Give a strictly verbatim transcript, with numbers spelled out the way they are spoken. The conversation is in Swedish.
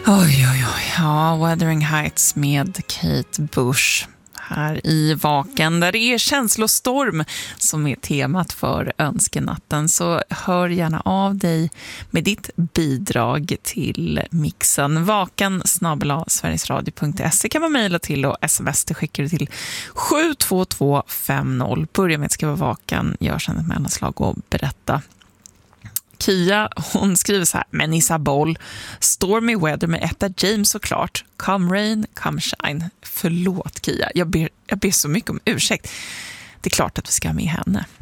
Oj, oj, oj. Ja, Wuthering Heights med Kate Bush här i Vaken, där det är känslostorm som är temat för önskenatten. Så hör gärna av dig med ditt bidrag till mixen. Vaken snabel-a sverigesradio punkt se kan man mejla till, och sms det skickar du till sju två två fem noll. Börja med att skriva Vaken, gör sen ett mellanslag och berätta. Kia, hon skriver så här: men Isabel, Stormy Weather med Etta James såklart. Come rain, come shine. Förlåt Kia, jag ber, jag ber så mycket om ursäkt. Det är klart att vi ska ha med henne.